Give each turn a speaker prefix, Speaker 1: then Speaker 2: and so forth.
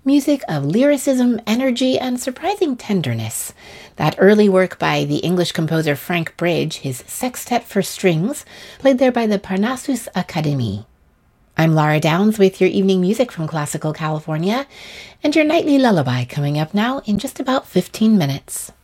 Speaker 1: Music of lyricism, energy, and surprising tenderness. That early work by the English composer Frank Bridge, his Sextet for Strings, played there by the Parnassus Academy. I'm Laura Downs with your evening music from Classical California, and your nightly lullaby coming up now in just about 15 minutes.